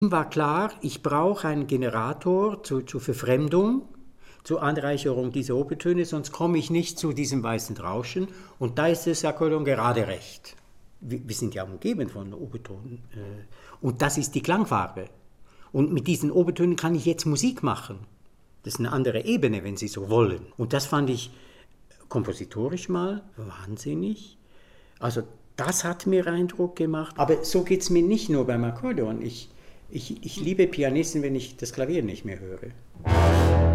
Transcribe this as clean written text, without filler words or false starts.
War klar, ich brauche einen Generator zur Verfremdung, zur Anreicherung dieser Obertöne, sonst komme ich nicht zu diesem weißen Rauschen. Und da ist das Akkordeon gerade recht. Wir sind ja umgeben von Obertönen. Und das ist die Klangfarbe. Und mit diesen Obertönen kann ich jetzt Musik machen. Das ist eine andere Ebene, wenn Sie so wollen. Und das fand ich kompositorisch mal wahnsinnig. Also das hat mir Eindruck gemacht. Aber so geht es mir nicht nur beim Akkordeon. Ich liebe Pianisten, wenn ich das Klavier nicht mehr höre.